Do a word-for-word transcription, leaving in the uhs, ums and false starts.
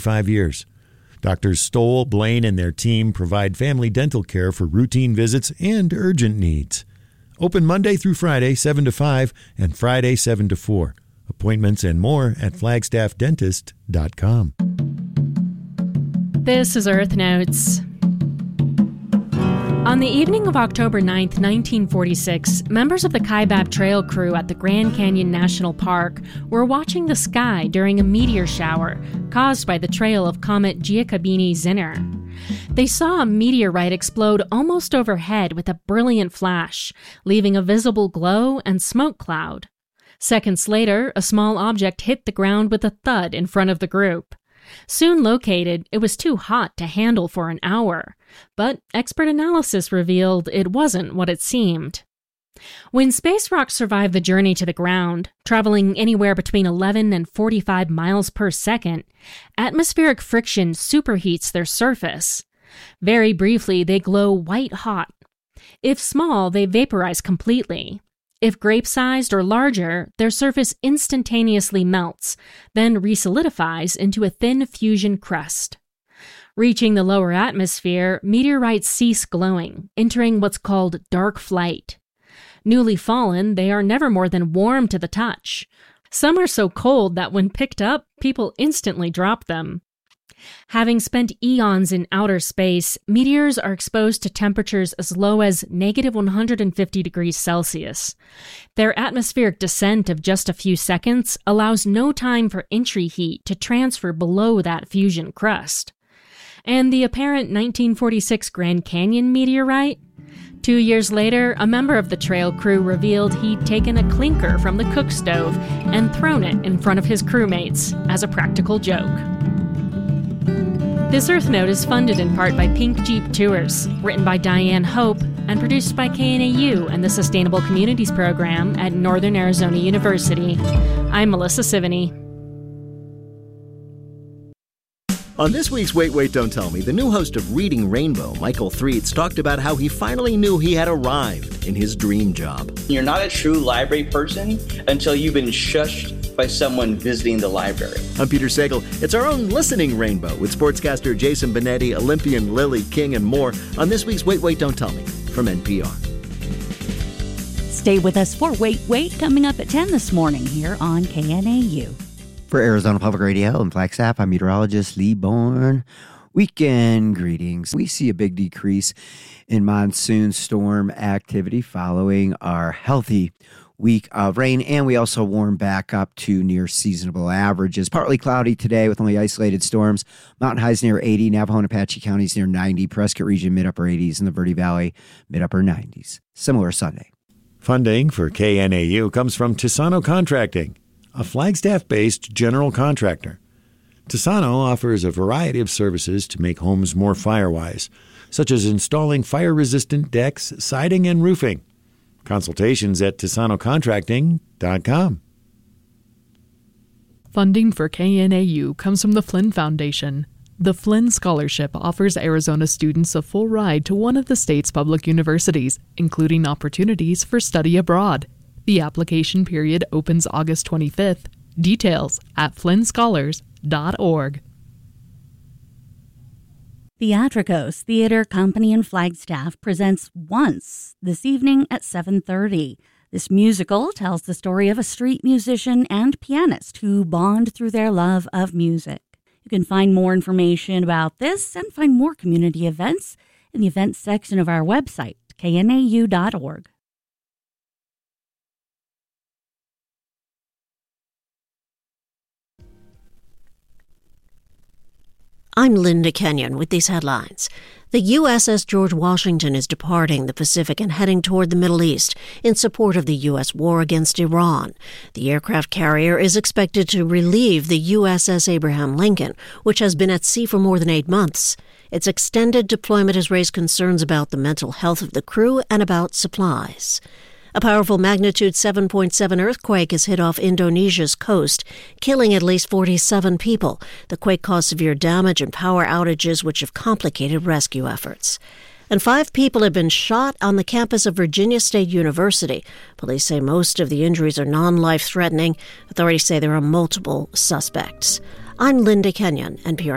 twenty-five years. Doctors Stoll, Blaine, and their team provide family dental care for routine visits and urgent needs. Open Monday through Friday, seven to five, and Friday, seven to four. Appointments and more at flagstaff dentist dot com. This is Earth Notes. On the evening of October ninth, nineteen forty-six, members of the Kaibab Trail crew at the Grand Canyon National Park were watching the sky during a meteor shower caused by the trail of comet Giacobini-Zinner. They saw a meteorite explode almost overhead with a brilliant flash, leaving a visible glow and smoke cloud. Seconds later, a small object hit the ground with a thud in front of the group. Soon located, it was too hot to handle for an hour, but expert analysis revealed it wasn't what it seemed. When space rocks survive the journey to the ground, traveling anywhere between eleven and forty-five miles per second, atmospheric friction superheats their surface. Very briefly, they glow white-hot. If small, they vaporize completely. If grape-sized or larger, their surface instantaneously melts, then resolidifies into a thin fusion crust. Reaching the lower atmosphere, meteorites cease glowing, entering what's called dark flight. Newly fallen, they are never more than warm to the touch. Some are so cold that when picked up, people instantly drop them. Having spent eons in outer space, meteors are exposed to temperatures as low as negative one hundred fifty degrees Celsius. Their atmospheric descent of just a few seconds allows no time for entry heat to transfer below that fusion crust. And the apparent nineteen forty-six Grand Canyon meteorite? Two years later, a member of the trail crew revealed he'd taken a clinker from the cook stove and thrown it in front of his crewmates as a practical joke. This Earth Note is funded in part by Pink Jeep Tours, written by Diane Hope, and produced by K N A U and the Sustainable Communities Program at Northern Arizona University. I'm Melissa Sivany. On this week's Wait, Wait, Don't Tell Me, the new host of Reading Rainbow, Michael Threets, talked about how he finally knew he had arrived in his dream job. You're not a true library person until you've been shushed by someone visiting the library. I'm Peter Sagal. It's our own listening rainbow with sportscaster Jason Benetti, Olympian Lily King, and more on this week's Wait, Wait, Don't Tell Me from N P R. Stay with us for Wait, Wait, coming up at ten this morning here on K N A U. For Arizona Public Radio and Flagstaff, I'm meteorologist Lee Bourne. Weekend greetings. We see a big decrease in monsoon storm activity following our healthy week of rain, and we also warm back up to near seasonable averages. Partly cloudy today with only isolated storms. Mountain highs near eighty, Navajo and Apache counties near ninety, Prescott region mid-upper eighties, and the Verde Valley mid-upper nineties. Similar Sunday. Funding for K N A U comes from Tisano Contracting, a Flagstaff-based general contractor. Tisano offers a variety of services to make homes more fire-wise, such as installing fire-resistant decks, siding, and roofing. Consultations at tisano contracting dot com. Funding for K N A U comes from the Flynn Foundation. The Flynn Scholarship offers Arizona students a full ride to one of the state's public universities, including opportunities for study abroad. The application period opens August twenty-fifth. Details at flynn scholars dot org. Theatricos Theater Company in Flagstaff presents Once this evening at seven thirty. This musical tells the story of a street musician and pianist who bond through their love of music. You can find more information about this and find more community events in the events section of our website, K N A U dot org. I'm Linda Kenyon with these headlines. The U S S George Washington is departing the Pacific and heading toward the Middle East in support of the U S war against Iran. The aircraft carrier is expected to relieve the U S S Abraham Lincoln, which has been at sea for more than eight months. Its extended deployment has raised concerns about the mental health of the crew and about supplies. A powerful magnitude seven point seven earthquake has hit off Indonesia's coast, killing at least forty-seven people. The quake caused severe damage and power outages, which have complicated rescue efforts. And five people have been shot on the campus of Virginia State University. Police say most of the injuries are non-life-threatening. Authorities say there are multiple suspects. I'm Linda Kenyon, N P R